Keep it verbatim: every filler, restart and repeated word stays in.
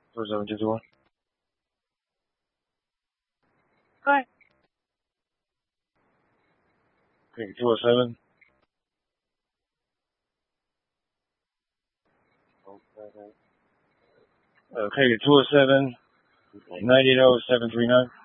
four seven two two one. Hi. Okay, two oh seven. Okay, two oh seven, nine eight oh, seven three nine.